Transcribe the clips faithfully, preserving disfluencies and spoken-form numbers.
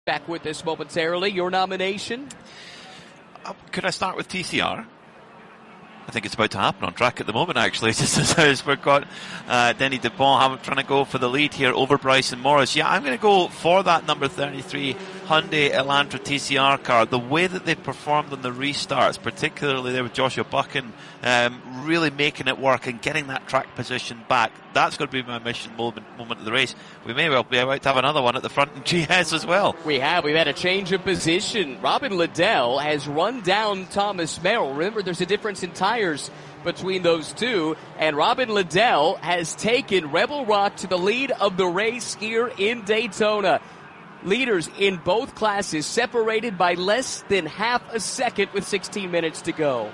Back with us momentarily. Your nomination? Uh, could I start with T C R? I think it's about to happen on track at the moment, actually. Just as we've got uh, Denny Dupont having, trying to go for the lead here over Bryson Morris. Yeah, I'm going to go for that number thirty-three Hyundai Elantra T C R car. The way that they performed on the restarts, particularly there with Joshua Buchan, um, really making it work and getting that track position back. That's going to be my mission moment, moment of the race. We may well be about to have another one at the front in G S as well. We have. We've had a change of position. Robin Liddell has run down Thomas Merrill. Remember, there's a difference in tires between those two. And Robin Liddell has taken Rebel Rock to the lead of the race here in Daytona. Leaders in both classes separated by less than half a second with sixteen minutes to go.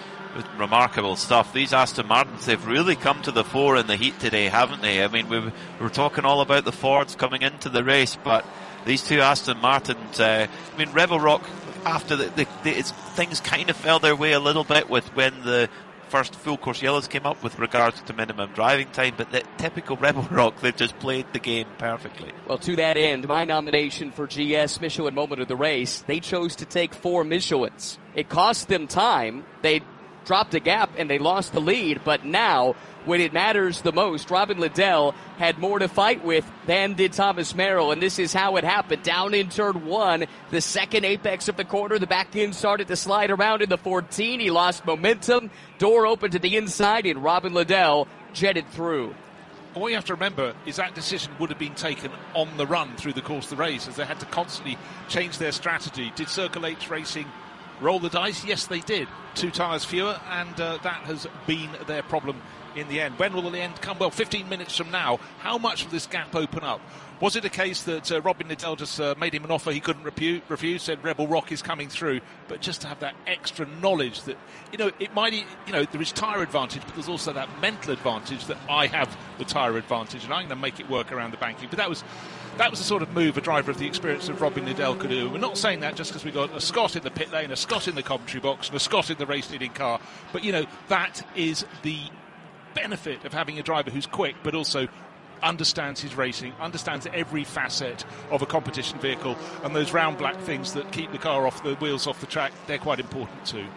Remarkable stuff. These Aston Martins, they've really come to the fore in the heat today, haven't they? I mean, we were talking all about the Fords coming into the race, but these two Aston Martins, uh, I mean, Rebel Rock, after the, the, the it's, things kind of fell their way a little bit with when the first full course yellows came up with regards to minimum driving time, but the typical Rebel Rock, they've just played the game perfectly. Well, to that end, my nomination for G S Michelin Moment of the Race, they chose to take four Michelins. It cost them time. They dropped a gap and they lost the lead, but now, when it matters the most, Robin Liddell had more to fight with than did Thomas Merrill, and this is how it happened. Down in turn one, the second apex of the corner, the back end started to slide around in the fourteen. He lost momentum, door open to the inside, and Robin Liddell jetted through. What you have to remember is that decision would have been taken on the run through the course of the race, as they had to constantly change their strategy. Did Circle H Racing roll the dice? Yes, they did. Two tyres fewer, and uh, that has been their problem in the end. When will the end come? Well, fifteen minutes from now. How much will this gap open up? Was it a case that uh, Robin Liddell just uh, made him an offer he couldn't repu- refuse, said Rebel Rock is coming through, but just to have that extra knowledge that, you know, it might, you know, there is tyre advantage, but there's also that mental advantage that I have the tyre advantage, and I'm going to make it work around the banking. But that was that was the sort of move a driver of the experience of Robin Liddell could do. We're not saying that just because we've got a Scott in the pit lane, a Scott in the commentary box, and a Scott in the race-leading car. But, you know, that is the benefit of having a driver who's quick, but also understands his racing, understands every facet of a competition vehicle, and those round black things that keep the car off the wheels off the track, they're quite important too.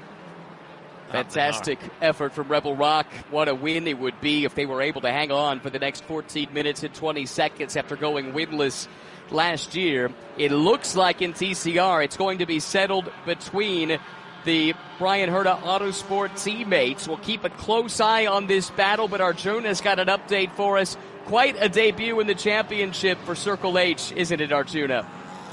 Fantastic effort from Rebel Rock. What a win it would be if they were able to hang on for the next fourteen minutes and twenty seconds after going winless last year. It looks like in T C R it's going to be settled between the Bryan Herta Autosport teammates. We'll keep a close eye on this battle, but Arjuna's got an update for us. Quite a debut in the championship for Circle H, isn't it, Arjuna?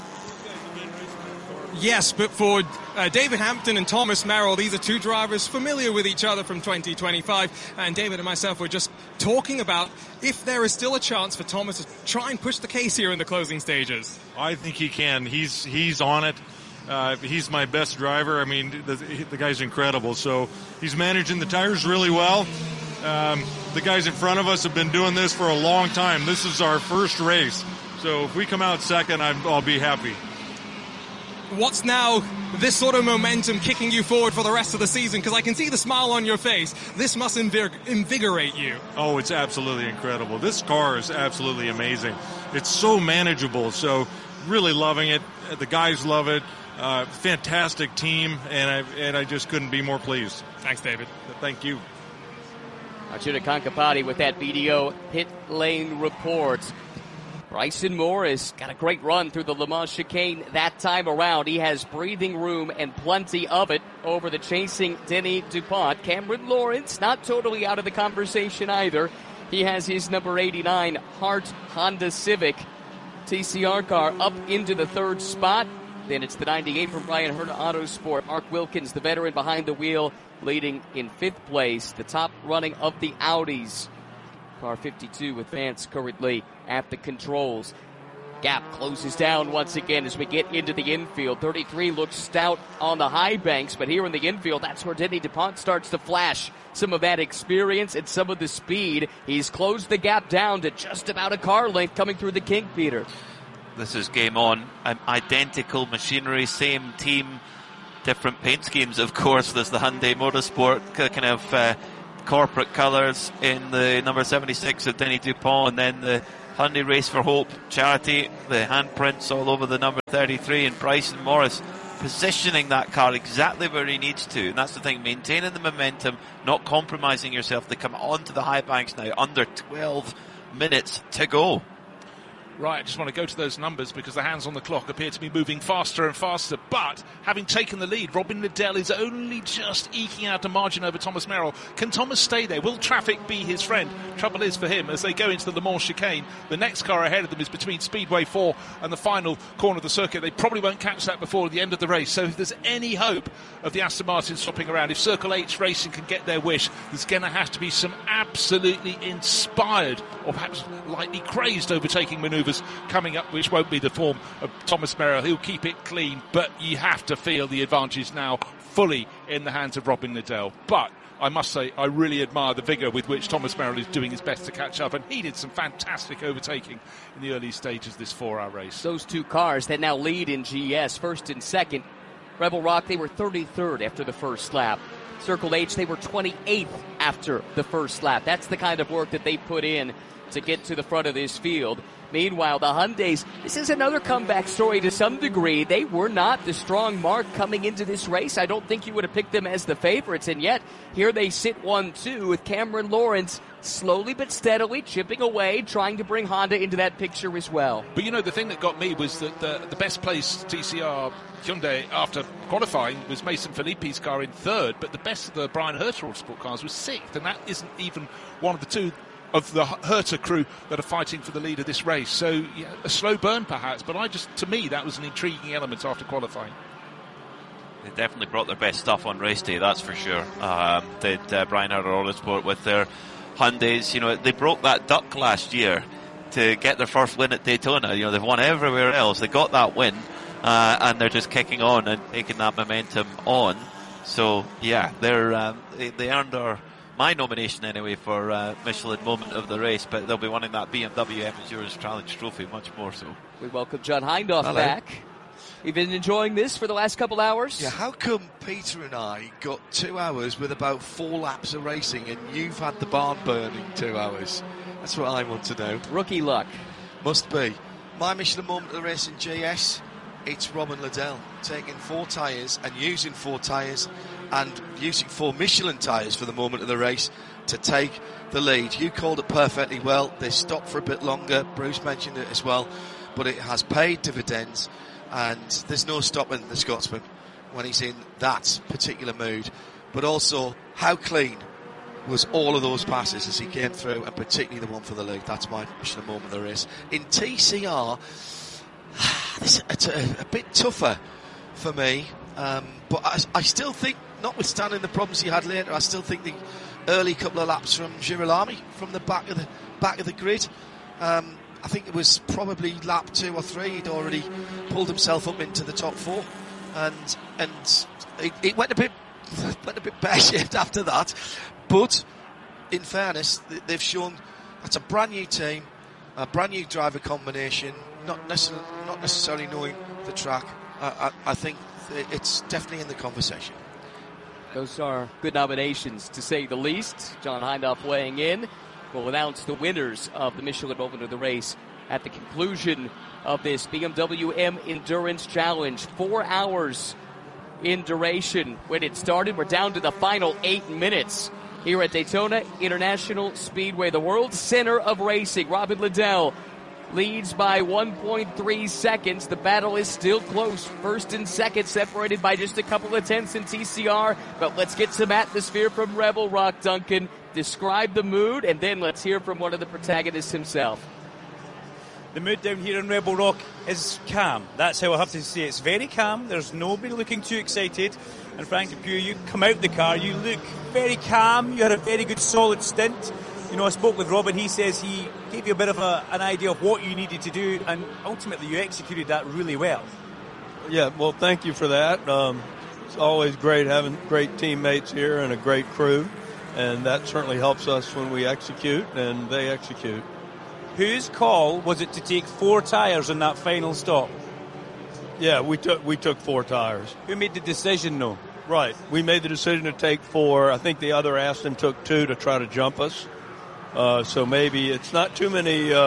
Yes, but for uh, David Hampton and Thomas Merrill, these are two drivers familiar with each other from twenty twenty-five. And David and myself were just talking about if there is still a chance for Thomas to try and push the case here in the closing stages. I think he can. He's he's on it. Uh, he's my best driver. I mean, the, the guy's incredible. So he's managing the tires really well. Um, the guys in front of us have been doing this for a long time. This is our first race. So if we come out second, I'm, I'll be happy. What's now this sort of momentum kicking you forward for the rest of the season? Because I can see the smile on your face. This must invig- invigorate you. Oh, it's absolutely incredible. This car is absolutely amazing. It's so manageable. So really loving it. The guys love it. Uh, fantastic team, and I and I just couldn't be more pleased. Thanks, David. Thank you. Arjuna Kankapati with that B D O pit lane report. Bryson Morris got a great run through the Le Mans chicane that time around. He has breathing room and plenty of it over the chasing Denny DuPont. Cameron Lawrence not totally out of the conversation either. He has his number eighty-nine Hart Honda Civic T C R car up into the third spot. Then it's the ninety-eight from Bryan Herta Autosport. Mark Wilkins, the veteran behind the wheel, leading in fifth place. The top running of the Audis. Car fifty-two with Vance currently at the controls. Gap closes down once again as we get into the infield. thirty-three looks stout on the high banks, but here in the infield, that's where Denny DuPont starts to flash some of that experience and some of the speed. He's closed the gap down to just about a car length coming through the kink, Peter. This is game on. Um, identical machinery, same team, different paint schemes, of course. There's the Hyundai Motorsport kind of uh, corporate colours in the number seventy-six of Denny DuPont, and then the Hyundai Race for Hope charity, the handprints all over the number thirty-three, and Bryson Morris positioning that car exactly where he needs to. And that's the thing, maintaining the momentum, not compromising yourself. They come onto the high banks now, under twelve minutes to go. Right, I just want to go to those numbers because the hands on the clock appear to be moving faster and faster. But having taken the lead, Robin Liddell is only just eking out a margin over Thomas Merrill. Can Thomas stay there? Will traffic be his friend? Trouble is for him, as they go into the Le Mans chicane, the next car ahead of them is between Speedway four and the final corner of the circuit. They probably won't catch that before the end of the race. So if there's any hope of the Aston Martin stopping around, if Circle H Racing can get their wish, there's going to have to be some absolutely inspired or perhaps lightly crazed overtaking manoeuvres coming up, which won't be the form of Thomas Merrill. He'll keep it clean, but you have to feel the advantage now fully in the hands of Robin Liddell. But I must say, I really admire the vigour with which Thomas Merrill is doing his best to catch up, and he did some fantastic overtaking in the early stages of this four-hour race. Those two cars that now lead in G S, first and second. Rebel Rock, they were thirty-third after the first lap. Circle H, they were twenty-eighth after the first lap. That's the kind of work that they put in to get to the front of this field. Meanwhile, the Hyundais, this is another comeback story to some degree. They were not the strong mark coming into this race. I don't think you would have picked them as the favorites, and yet here they sit one two with Cameron Lawrence slowly but steadily chipping away, trying to bring Honda into that picture as well. But you know, the thing that got me was that the, the best place T C R Hyundai after qualifying was Mason Filippi's car in third, but the best of the Brian Herter Autosport cars was sixth, and that isn't even one of the two of the Herter crew that are fighting for the lead of this race. So yeah, a slow burn perhaps, but I just, to me, that was an intriguing element after qualifying. They definitely brought their best stuff on race day, that's for sure. Um, did uh, Brian Herter Autosport with their Hyundais. You know, they broke that duck last year to get their first win at Daytona. You know, they've won everywhere else. They got that win, uh, and they're just kicking on and taking that momentum on. So yeah, they're um, they, they earned our my nomination anyway for uh, Michelin Moment of the Race, but they'll be winning that B M W Endurance Challenge Trophy much more so. We welcome John Hindhaugh Hello. back. You've been enjoying this for the last couple hours? Yeah, how come Peter and I got two hours with about four laps of racing and you've had the barn burning two hours? That's what I want to know. Rookie luck. Must be. My Michelin Moment of the Race in G S, it's Robin Liddell taking four tyres and using four tyres and using four Michelin tyres for the moment of the race to take the lead. You called it perfectly well. They stopped for a bit longer. Bruce mentioned it as well. But it has paid dividends, and there's no stopping the Scotsman when he's in that particular mood. But also, how clean was all of those passes as he came through, and particularly the one for the lead. That's my Michelin Moment of the Race. In T C R, it's a, a bit tougher for me, um, but I, I still think, notwithstanding the problems he had later, I still think the early couple of laps from Girolami from the back of the back of the grid, um, I think it was probably lap two or three, he'd already pulled himself up into the top four, and and it, it went a bit went a bit pear-shaped after that. But in fairness, they've shown that's a brand new team, a brand new driver combination, not necessarily not necessarily knowing the track. I, I, I think it's definitely in the conversation. Those are good nominations, to say the least. John Hindhaugh weighing in. We'll announce the winners of the Michelin Moment of the Race at the conclusion of this B M W M Endurance Challenge. Four hours in duration when it started. We're down to the final eight minutes here at Daytona International Speedway, the world center of racing. Robin Liddell leads by one point three seconds. The battle is still close. First and second separated by just a couple of tenths in T C R. But let's get some atmosphere from Rebel Rock. Duncan, describe the mood, and then let's hear from one of the protagonists himself. The mood down here in Rebel Rock is calm. That's how I have to say it. It's very calm. There's nobody looking too excited. And Frankie Pugh, you come out the car, you look very calm. You had a very good solid stint. You know, I spoke with Robin. He says he gave you a bit of a, an idea of what you needed to do, and ultimately you executed that really well. Yeah, well, thank you for that. Um, it's always great having great teammates here and a great crew, and that certainly helps us when we execute, and they execute. Whose call was it to take four tyres in that final stop? Yeah, we took we took four tires. Who made the decision, though? Right, we made the decision to take four. I think the other Aston took two to try to jump us. Uh, so maybe it's not too many uh,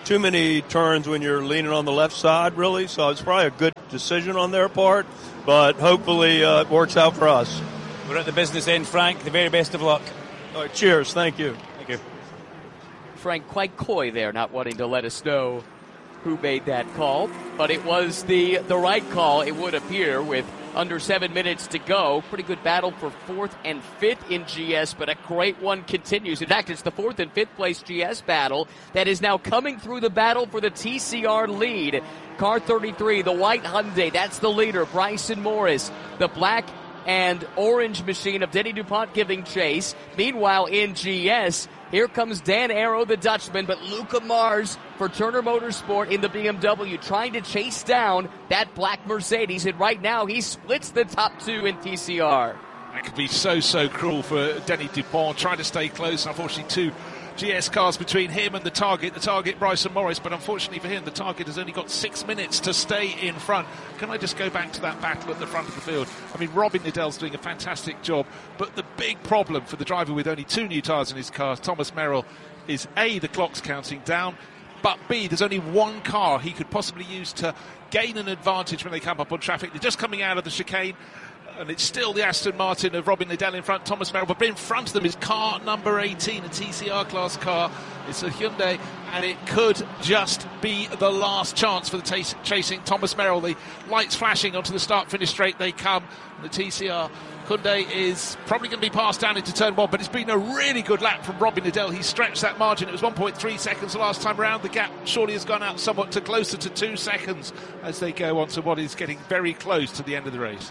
too many turns when you're leaning on the left side, really. So it's probably a good decision on their part, but hopefully uh, it works out for us. We're at the business end, Frank. The very best of luck. All right, cheers. Thank you. Thank you. Frank quite coy there, not wanting to let us know who made that call, but it was the the right call, it would appear, with under seven minutes to go. Pretty good battle for fourth and fifth in G S, but a great one continues. In fact, it's the fourth and fifth place G S battle that is now coming through the battle for the T C R lead. Car thirty-three, the white Hyundai, that's the leader. Bryson Morris, the black and orange machine of Denny DuPont giving chase. Meanwhile, in G S, here comes Dan Arrow, the Dutchman, but Luca Mars for Turner Motorsport in the B M W trying to chase down that black Mercedes, and right now he splits the top two in T C R. That could be so, so cruel for Denny DuPont, trying to stay close. Unfortunately, two G S cars between him and the target, the target Bryson Morris, but unfortunately for him, the target has only got six minutes to stay in front. Can I just go back to that battle at the front of the field? I mean, Robin Liddell's doing a fantastic job, but the big problem for the driver with only two new tyres in his car, Thomas Merrill, is A, the clock's counting down, but B, there's only one car he could possibly use to gain an advantage when they come up on traffic. They're just coming out of the chicane, and it's still the Aston Martin of Robin Liddell in front, Thomas Merrill, but in front of them is car number eighteen, a T C R class car. It's a Hyundai, and it could just be the last chance for the t- chasing Thomas Merrill. The lights flashing onto the start-finish straight, they come. The T C R Hyundai is probably going to be passed down into turn one, but it's been a really good lap from Robin Liddell. He stretched that margin. It was one point three seconds the last time around. The gap surely has gone out somewhat to closer to two seconds as they go on to what is getting very close to the end of the race.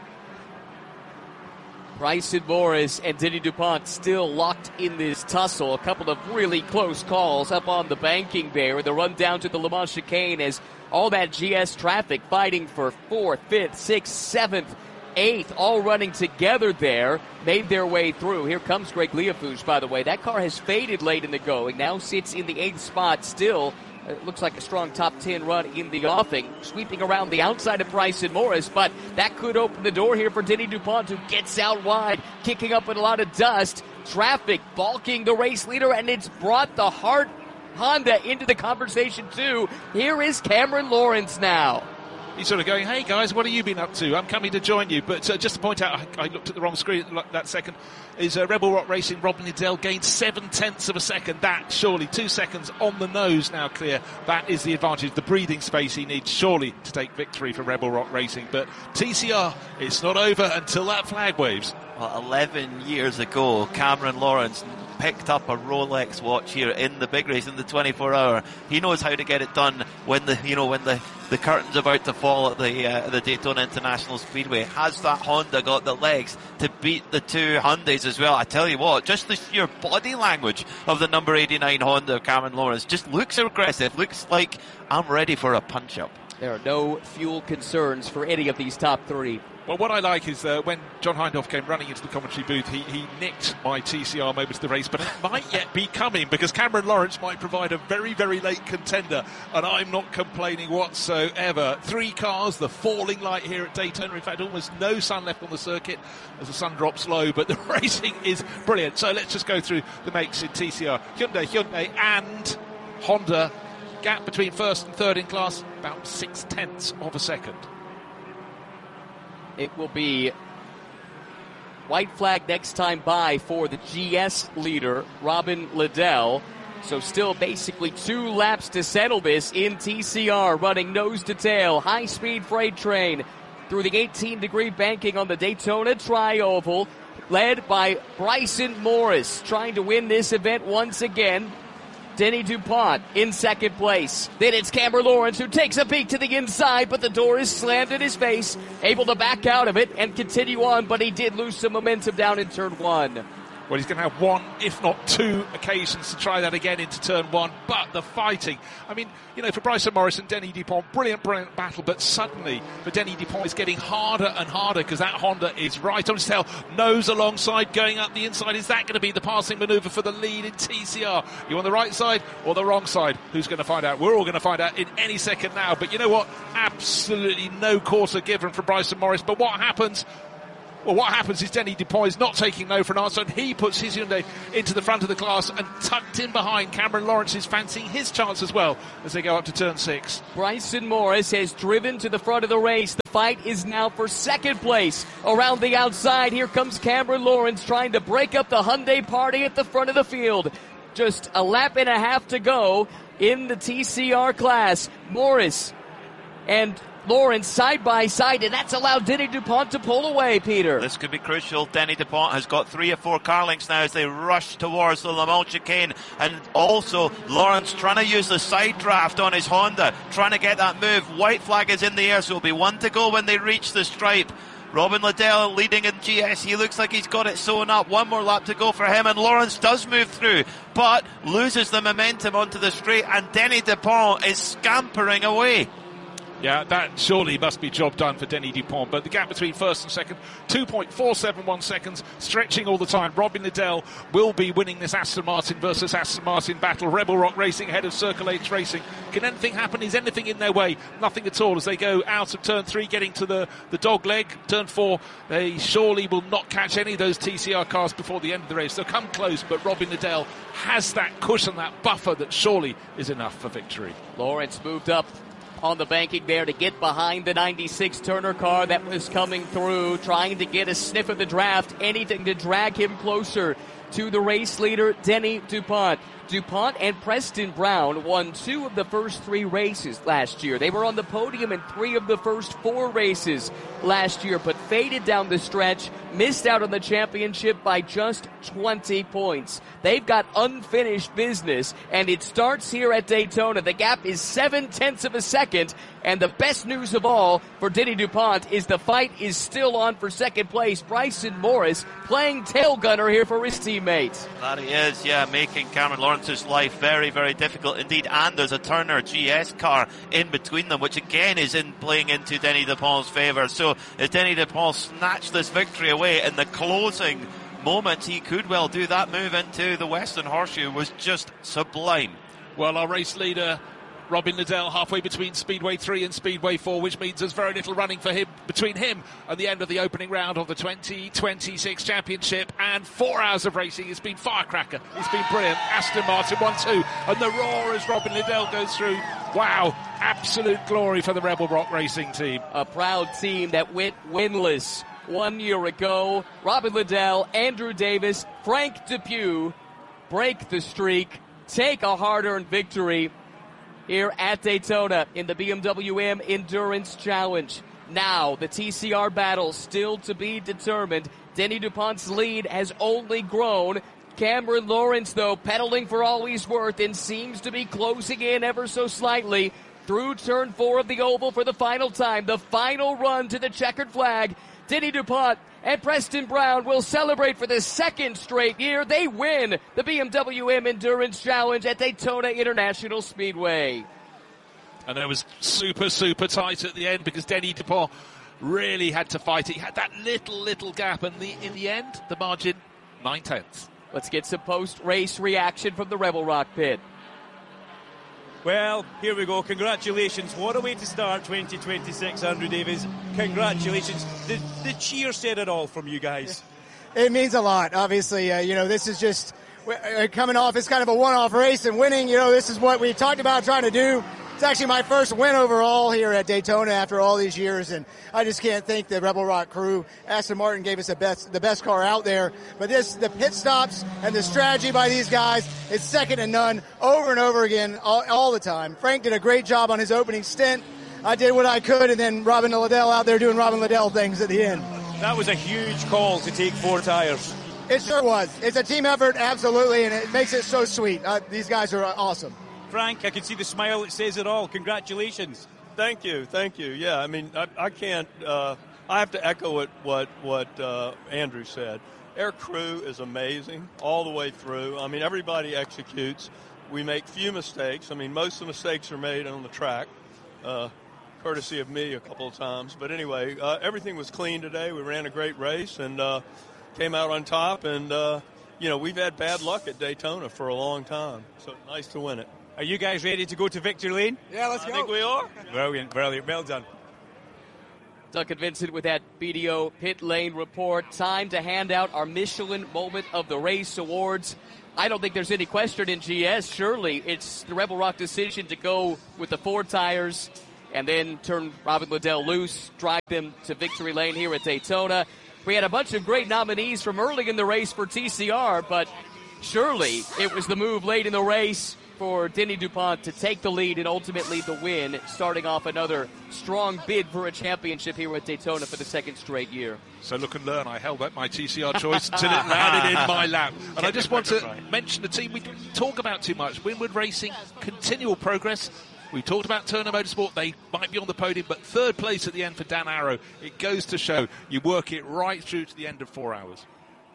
Bryson Morris and Denny DuPont still locked in this tussle. A couple of really close calls up on the banking there. The run down to the Le Mans chicane as all that G S traffic fighting for fourth, fifth, sixth, seventh, eighth, all running together there, made their way through. Here comes Greg Leafouche, by the way. That car has faded late in the going. Now sits in the eighth spot still. It looks like a strong top ten run in the offing, sweeping around the outside of Bryson Morris, but that could open the door here for Denny DuPont, who gets out wide, kicking up in a lot of dust. Traffic balking the race leader, and it's brought the Hart Honda into the conversation too. Here is Cameron Lawrence now. He's sort of going, hey guys, what have you been up to? I'm coming to join you. But uh, just to point out, I, I looked at the wrong screen that second, is uh, Rebel Rock Racing, Robin Liddell gained seven tenths of a second. That, surely, two seconds on the nose now clear. That is the advantage, the breathing space he needs, surely, to take victory for Rebel Rock Racing. But T C R, it's not over until that flag waves. Well, eleven years ago, Cameron Lawrence picked up a Rolex watch here in the big race in the twenty-four hour. He knows how to get it done when the you know when the, the curtain's about to fall at the uh, the Daytona International Speedway. Has that Honda got the legs to beat the two Hyundais as well? I tell you what, just the sheer body language of the number eighty-nine Honda of Cameron Lawrence just looks aggressive. Looks like I'm ready for a punch up. There are no fuel concerns for any of these top three. Well, what I like is uh, when John Hindhaugh came running into the commentary booth, he, he nicked my T C R moment of the race, but it might yet be coming because Cameron Lawrence might provide a very, very late contender, and I'm not complaining whatsoever. Three cars, the falling light here at Daytona. In fact, almost no sun left on the circuit as the sun drops low, but the racing is brilliant. So let's just go through the makes in T C R. Hyundai, Hyundai, and Honda. Gap between first and third in class, about six tenths of a second. It will be white flag next time by for the G S leader, Robin Liddell. So still basically two laps to settle this in T C R, running nose to tail, high-speed freight train through the eighteen degree banking on the Daytona Tri-Oval, led by Bryson Morris, trying to win this event once again. Denny DuPont in second place. Then it's Cameron Lawrence who takes a peek to the inside, but the door is slammed in his face, able to back out of it and continue on, but he did lose some momentum down in turn one. Well, he's going to have one, if not two, occasions to try that again into turn one. But the fighting, I mean, you know, for Bryson Morris and Denny DuPont, brilliant, brilliant battle. But suddenly, for Denny DuPont, it's getting harder and harder because that Honda is right on his tail, nose alongside, going up the inside. Is that going to be the passing manoeuvre for the lead in T C R? You on the right side or the wrong side? Who's going to find out? We're all going to find out in any second now. But you know what? Absolutely no quarter given for Bryson Morris. But what happens? Well, what happens is Denny DuPont is not taking no for an answer, and he puts his Hyundai into the front of the class and tucked in behind. Cameron Lawrence is fancying his chance as well as they go up to turn six. Bryson Morris has driven to the front of the race. The fight is now for second place. Around the outside, here comes Cameron Lawrence trying to break up the Hyundai party at the front of the field. Just a lap and a half to go in the T C R class. Morris and Lawrence side by side, and that's allowed Denny DuPont to pull away, Peter. This could be crucial. Denny DuPont has got three or four car links now as they rush towards the Le Mans chicane, and also Lawrence trying to use the side draft on his Honda, trying to get that move. White flag is in the air, so it'll be one to go when they reach the stripe. Robin Liddell leading in G S. He looks like he's got it sewn up. One more lap to go for him, and Lawrence does move through, but loses the momentum onto the straight, and Denny DuPont is scampering away. Yeah, that surely must be job done for Denny DuPont. But the gap between first and second, two point four seven one seconds, stretching all the time. Robin Liddell will be winning this Aston Martin versus Aston Martin battle. Rebel Rock Racing ahead of Circle H Racing. Can anything happen? Is anything in their way? Nothing at all as they go out of turn three, getting to the, the dog leg. Turn four, they surely will not catch any of those T C R cars before the end of the race. They'll come close, but Robin Liddell has that cushion, that buffer that surely is enough for victory. Lawrence moved up on the banking there to get behind the ninety-six Turner car that was coming through, trying to get a sniff of the draft, anything to drag him closer to the race leader, Denny DuPont. DuPont and Preston Brown won two of the first three races last year. They were on the podium in three of the first four races last year, but faded down the stretch, missed out on the championship by just twenty points. They've got unfinished business, and it starts here at Daytona. The gap is seven-tenths of a second, and the best news of all for Denny DuPont is the fight is still on for second place. Bryson Morris playing tail gunner here for his teammates. That he is, yeah, making Cameron Lawrence's life very, very difficult indeed. And there's a Turner G S car in between them, which again is in playing into Denny DuPont's favour. So as Denny DuPont snatched this victory away in the closing moments, he could well do that move into the Western Horseshoe. Was just sublime. Well, our race leader Robin Liddell halfway between Speedway three and Speedway four, which means there's very little running for him between him and the end of the opening round of the twenty twenty-six championship. And four hours of racing. It's been firecracker. It's been brilliant. Aston Martin one two, and the roar as Robin Liddell goes through. Wow, absolute glory for the Rebel Rock Racing team. A proud team that went winless one year ago. Robin Liddell, Andrew Davis, Frank Depew break the streak, take a hard-earned victory here at Daytona in the B M W M Endurance Challenge. Now, the T C R battle still to be determined. Denny DuPont's lead has only grown. Cameron Lawrence, though, pedaling for all he's worth and seems to be closing in ever so slightly through turn four of the oval for the final time. The final run to the checkered flag. Denny DuPont and Preston Brown will celebrate for the second straight year. They win the B M W M Endurance Challenge at Daytona International Speedway. And it was super, super tight at the end because Denny DuPont really had to fight it. He had that little, little gap, and the, in the end, the margin, nine tenths. Let's get some post-race reaction from the Rebel Rock pit. Well, here we go. Congratulations. What a way to start twenty twenty-six, Andrew Davis. Congratulations. The, the cheer said it all from you guys. It means a lot. Obviously, uh, you know, this is just uh, coming off. It's kind of a one-off race, and winning, you know, this is what we talked about trying to do. It's actually my first win overall here at Daytona after all these years, and I just can't thank the Rebel Rock crew. Aston Martin gave us the best, the best car out there, but this, the pit stops and the strategy by these guys is second to none over and over again all, all the time. Frank did a great job on his opening stint. I did what I could, and then Robin Liddell out there doing Robin Liddell things at the end. That was a huge call to take four tires. It sure was. It's a team effort, absolutely, and it makes it so sweet. Uh, these guys are awesome. Frank, I can see the smile. It says it all. Congratulations. Thank you, thank you. Yeah, I mean, I, I can't. Uh, I have to echo what what what uh, Andrew said. Our crew is amazing all the way through. I mean, everybody executes. We make few mistakes. I mean, most of the mistakes are made on the track, uh, courtesy of me a couple of times. But anyway, uh, everything was clean today. We ran a great race and uh, came out on top. And uh, you know, we've had bad luck at Daytona for a long time, so it's nice to win it. Are you guys ready to go to victory lane? Yeah, let's I go. think we are. Brilliant, brilliant. Well done. Duncan Vincent with that B D O pit lane report. Time to hand out our Michelin Moment of the Race awards. I don't think there's any question in G S. Surely it's the Rebel Rock decision to go with the four tires and then turn Robin Liddell loose, drive them to victory lane here at Daytona. We had a bunch of great nominees from early in the race for T C R, but surely it was the move late in the race for Denny DuPont to take the lead and ultimately the win, starting off another strong bid for a championship here at Daytona for the second straight year. So look and learn. I held up my T C R choice until it landed in my lap. And I just want to mention the team we didn't talk about too much. Winward Racing, continual progress. We talked about Turner Motorsport. They might be on the podium, but third place at the end for Dan Arrow. It goes to show you work it right through to the end of four hours.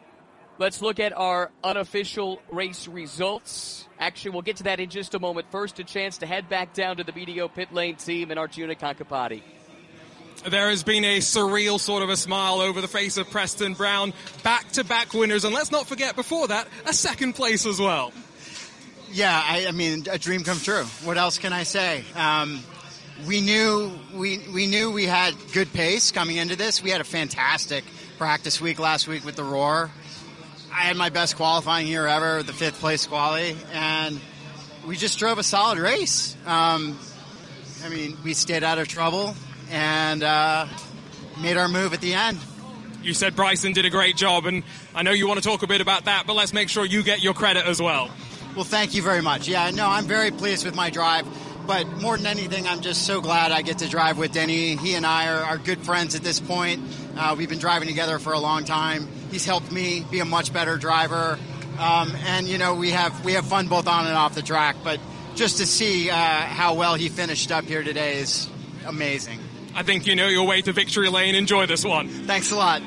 Let's look at our unofficial race results. Actually, we'll get to that in just a moment. First, a chance to head back down to the B D O pit lane team and Arjuna Kankapati. There has been a surreal sort of a smile over the face of Preston Brown. Back-to-back winners, and let's not forget, before that, a second place as well. Yeah, I, I mean, a dream come true. What else can I say? Um, we knew we we knew we had good pace coming into this. We had a fantastic practice week last week with the Roar. I had my best qualifying year ever, the fifth place quali, and we just drove a solid race. Um, I mean, we stayed out of trouble and uh, made our move at the end. You said Bryson did a great job, and I know you want to talk a bit about that, but let's make sure you get your credit as well. Well, thank you very much. Yeah, no, I'm very pleased with my drive, but more than anything, I'm just so glad I get to drive with Denny. He and I are, are good friends at this point. Uh, we've been driving together for a long time. He's helped me be a much better driver, um, and you know we have we have fun both on and off the track. But just to see uh, how well he finished up here today is amazing. I think you know your way to victory lane. Enjoy this one. Thanks a lot.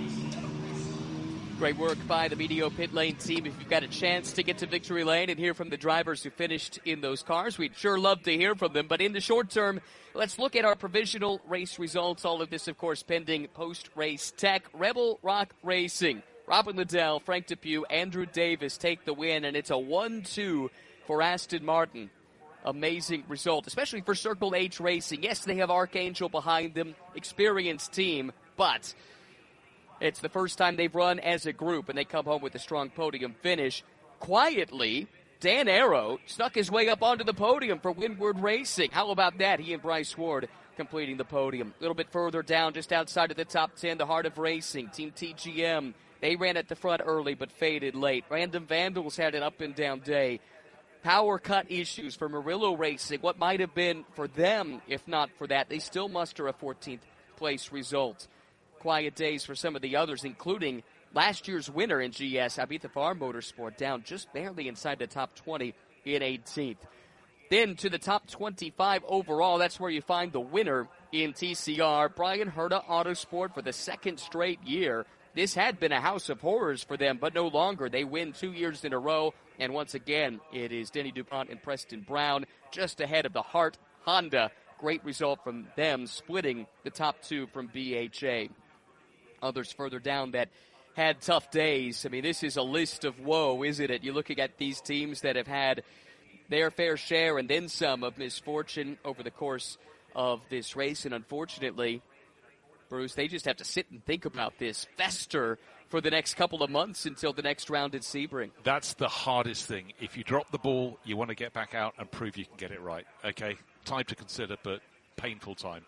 Great work by the B D O pit lane team. If you've got a chance to get to victory lane and hear from the drivers who finished in those cars, we'd sure love to hear from them. But in the short term, let's look at our provisional race results. All of this, of course, pending post-race tech. Rebel Rock Racing, Robin Liddell, Frank Depew, Andrew Davis take the win, and it's a one two for Aston Martin. Amazing result, especially for Circle H Racing. Yes, they have Archangel behind them, experienced team, but it's the first time they've run as a group, and they come home with a strong podium finish. Quietly, Dan Arrow snuck his way up onto the podium for Windward Racing. How about that? He and Bryce Ward completing the podium. A little bit further down, just outside of the top ten, the Heart of Racing, Team T G M. They ran at the front early but faded late. Random Vandals had an up-and-down day. Power cut issues for Murillo Racing. What might have been for them, if not for that, they still muster a fourteenth place result. Quiet days for some of the others, including last year's winner in G S, Abitha Farm Motorsport, down just barely inside the top twenty in eighteenth. Then to the top twenty-five overall, that's where you find the winner in T C R, Brian Herta Autosport for the second straight year. This had been a house of horrors for them, but no longer. They win two years in a row, and once again, it is Denny DuPont and Preston Brown just ahead of the Hart Honda. Great result from them, splitting the top two from B H A. Others further down that had tough days. I mean, this is a list of woe, isn't it? You're looking at these teams that have had their fair share and then some of misfortune over the course of this race. And unfortunately, Bruce, they just have to sit and think about this, fester for the next couple of months until the next round at Sebring. That's the hardest thing. If you drop the ball, you want to get back out and prove you can get it right. Okay, time to consider, but painful time.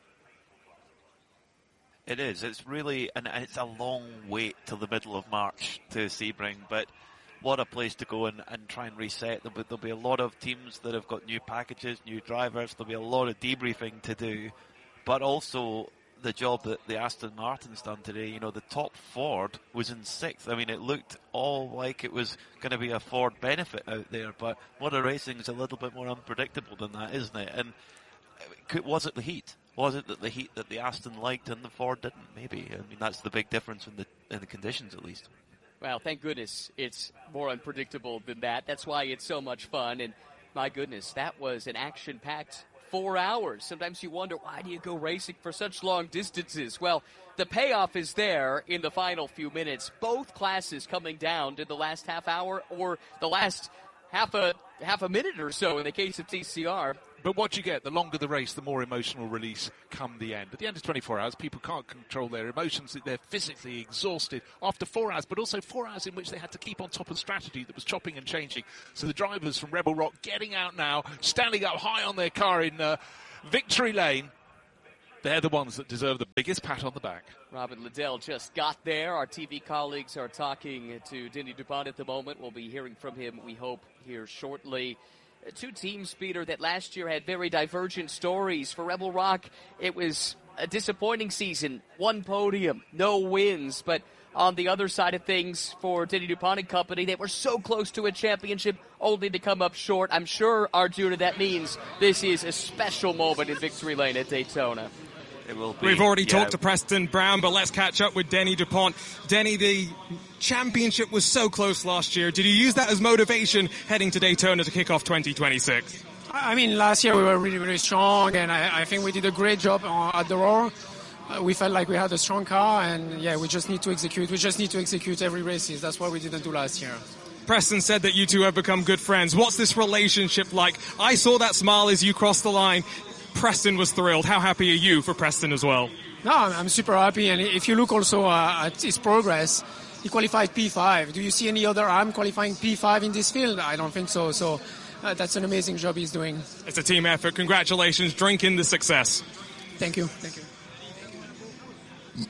It is. It's really, and it's a long wait till the middle of March to Sebring, but what a place to go and, and try and reset. There'll be, there'll be a lot of teams that have got new packages, new drivers. There'll be a lot of debriefing to do, but also the job that the Aston Martin's done today. You know, the top Ford was in sixth. I mean, it looked all like it was going to be a Ford benefit out there, but Motor Racing is a little bit more unpredictable than that, isn't it? And was it the heat? Was it that the heat that the Aston liked and the Ford didn't? Maybe. I mean, that's the big difference in the in the conditions, at least. Well, thank goodness it's more unpredictable than that. That's why it's so much fun. And my goodness, that was an action-packed four hours. Sometimes you wonder, why do you go racing for such long distances? Well, the payoff is there in the final few minutes. Both classes coming down to the last half hour or the last half a half a minute or so in the case of T C R. but what you get, the longer the race, the more emotional release come the end. At the end of twenty-four hours, people can't control their emotions. They're physically exhausted after four hours, but also four hours in which they had to keep on top of strategy that was chopping and changing. So the drivers from Rebel Rock getting out now, standing up high on their car in uh, victory lane. They're the ones that deserve the biggest pat on the back. Robin Liddell just got there. Our T V colleagues are talking to Denny DuPont at the moment. We'll be hearing from him, we hope, here shortly. Two teams, Peter, that last year had very divergent stories. For Rebel Rock, it was a disappointing season. One podium, no wins. But on the other side of things, for Denny DuPont and company, they were so close to a championship, only to come up short. I'm sure, Arjuna, that means this is a special moment in victory lane at Daytona. It will be. We've already yeah. talked to Preston Brown, but let's catch up with Denny DuPont. Denny, the championship was so close last year. Did you use that as motivation heading to Daytona to kick off twenty twenty-six? I mean, last year we were really, really strong, and I, I think we did a great job uh, at the Roar. Uh, we felt like we had a strong car, and yeah, we just need to execute. We just need to execute every race. That's what we didn't do last year. Preston said that you two have become good friends. What's this relationship like? I saw that smile as you crossed the line. Preston was thrilled. How happy are you for Preston as well? No, I'm super happy. And if you look also uh, at his progress, he qualified P five. Do you see any other arm qualifying P five in this field? I don't think so. So uh, that's an amazing job he's doing. It's a team effort. Congratulations. Drink in the success. Thank you. Thank you.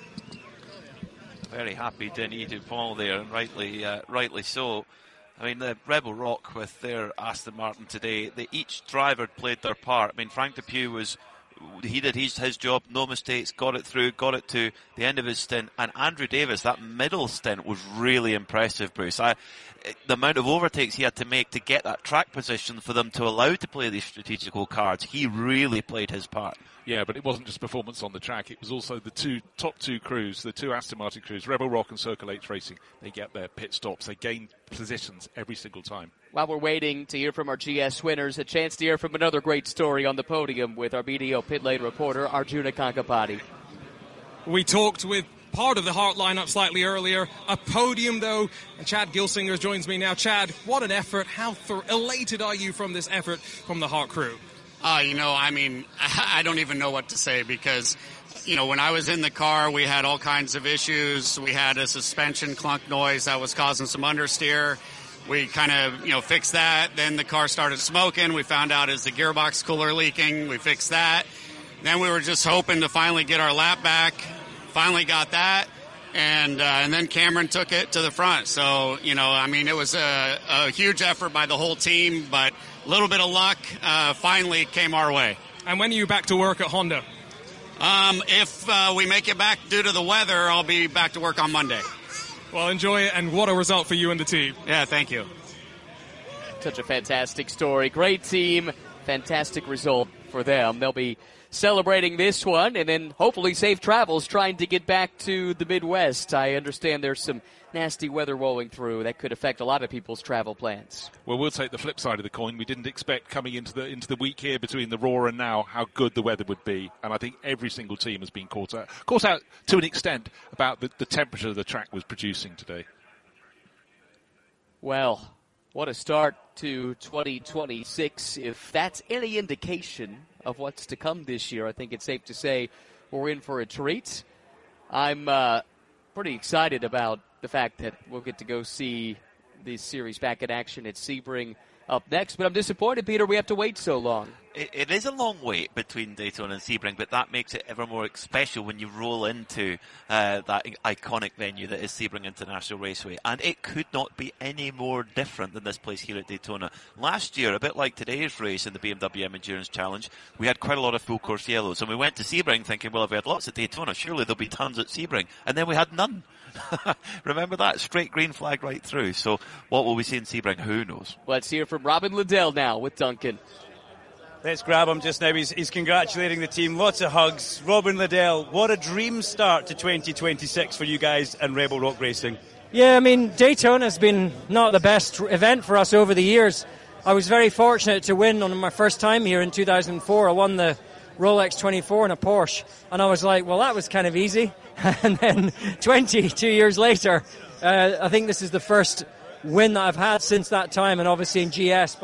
Very happy Denis Dupont there, and rightly, uh, rightly so. I mean, the Rebel Rock with their Aston Martin today, they, each driver played their part. I mean, Frank Depew was, he did his, his job, no mistakes, got it through, got it to the end of his stint. And Andrew Davis, that middle stint was really impressive, Bruce. I, the amount of overtakes he had to make to get that track position for them to allow to play these strategical cards, he really played his part. Yeah, but it wasn't just performance on the track. It was also the two top two crews, the two Aston Martin crews, Rebel Rock and Circle H Racing. They get their pit stops. They gain positions every single time. While we're waiting to hear from our G S winners, a chance to hear from another great story on the podium with our B D O pit lane reporter, Arjuna Kankapati. We talked with part of the Hart lineup slightly earlier. A podium, though, and Chad Gilsinger joins me now. Chad, what an effort. How th- elated are you from this effort from the Hart crew? Uh, you know, I mean, I don't even know what to say because, you know, when I was in the car, we had all kinds of issues. We had a suspension clunk noise that was causing some understeer. We kind of, you know, fixed that. Then the car started smoking. We found out is the gearbox cooler leaking. We fixed that. Then we were just hoping to finally get our lap back. Finally got that. And, uh, and then Cameron took it to the front. So, you know, I mean, it was a, a huge effort by the whole team, but a little bit of luck uh, finally came our way. And when are you back to work at Honda? Um, if uh, we make it back due to the weather, I'll be back to work on Monday. Well, enjoy it, and what a result for you and the team. Yeah, thank you. Such a fantastic story. Great team. Fantastic result for them. They'll be celebrating this one, and then hopefully safe travels trying to get back to the Midwest. I understand there's some nasty weather rolling through that could affect a lot of people's travel plans. Well, we'll take the flip side of the coin. We didn't expect coming into the into the week here between the Roar and now how good the weather would be, and I think every single team has been caught out, caught out to an extent about the, the temperature the track was producing today. Well, what a start to twenty twenty-six. If that's any indication of what's to come this year, I think it's safe to say we're in for a treat. I'm uh, pretty excited about the fact that we'll get to go see this series back in action at Sebring up next. But I'm disappointed, Peter, we have to wait so long. It, it is a long wait between Daytona and Sebring, but that makes it ever more special when you roll into uh, that iconic venue that is Sebring International Raceway. And it could not be any more different than this place here at Daytona. Last year, a bit like today's race in the B M W M Endurance Challenge, we had quite a lot of full course yellows. And we went to Sebring thinking, well, if we had lots at Daytona, surely there'll be tons at Sebring. And then we had none. Remember that? Straight green flag right through. So what will we see in Sebring? Who knows? Let's hear from Robin Liddell now with Duncan. Let's grab him just now. He's, he's congratulating the team. Lots of hugs. Robin Liddell, what a dream start to twenty twenty-six for you guys and Rebel Rock Racing. Yeah, I mean, Daytona's been not the best event for us over the years. I was very fortunate to win on my first time here in two thousand four. I won the Rolex twenty-four in a Porsche, and I was like, well, that was kind of easy. And then twenty-two years later, uh, I think this is the first win that I've had since that time, and obviously in G S, but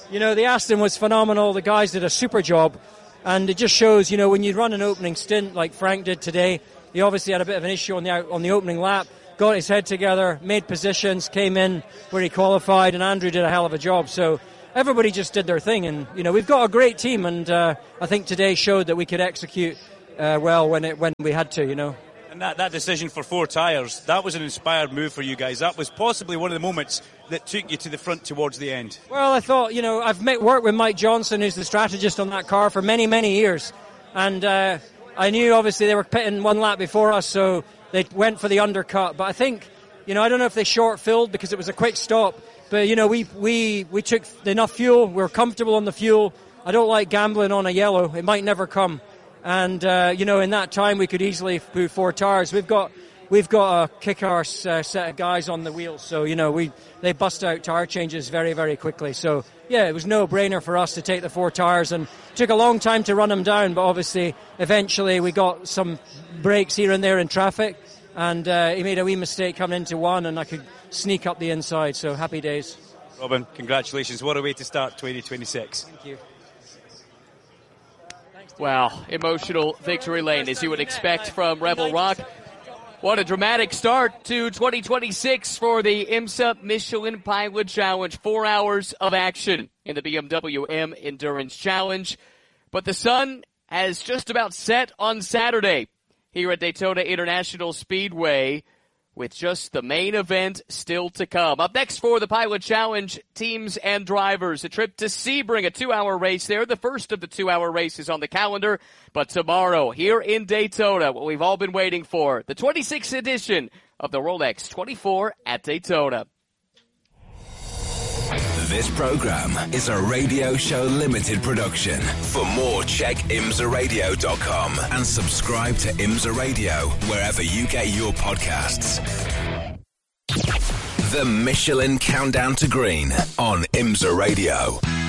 You know, the Aston was phenomenal. The guys did a super job. And it just shows, you know, when you run an opening stint like Frank did today, he obviously had a bit of an issue on the out, on the opening lap, got his head together, made positions, came in where he qualified, and Andrew did a hell of a job. So everybody just did their thing. And, you know, we've got a great team, and uh, I think today showed that we could execute uh, well when it when we had to, you know. And that, that decision for four tyres, that was an inspired move for you guys. That was possibly one of the moments that took you to the front towards the end. Well, I thought, you know, I've met, worked with Mike Johnson, who's the strategist on that car, for many, many years. And uh, I knew, obviously, they were pitting one lap before us, so they went for the undercut. But I think, you know, I don't know if they short-filled because it was a quick stop. But, you know, we, we, we took enough fuel. We were comfortable on the fuel. I don't like gambling on a yellow. It might never come. And, uh, you know, in that time, we could easily put four tyres. We've got we've got a kick-arse uh, set of guys on the wheels. So, you know, we they bust out tyre changes very, very quickly. So, yeah, it was no-brainer for us to take the four tyres. And it took a long time to run them down. But, obviously, eventually we got some breaks here and there in traffic. And uh, he made a wee mistake coming into one, and I could sneak up the inside. So, happy days. Robin, congratulations. What a way to start twenty twenty-six. Thank you. Wow, emotional victory lane, as you would expect from Rebel Rock. What a dramatic start to twenty twenty-six for the IMSA Michelin Pilot Challenge. Four hours of action in the B M W M Endurance Challenge. But the sun has just about set on Saturday here at Daytona International Speedway, with just the main event still to come. Up next for the Pilot Challenge, teams and drivers. A trip to Sebring, a two-hour race there. The first of the two-hour races on the calendar. But tomorrow, here in Daytona, what we've all been waiting for, the twenty-sixth edition of the Rolex twenty-four at Daytona. This program is a Radio Show Limited production. For more, check imsa radio dot com and subscribe to IMSA Radio wherever you get your podcasts. The Michelin Countdown to Green on IMSA Radio.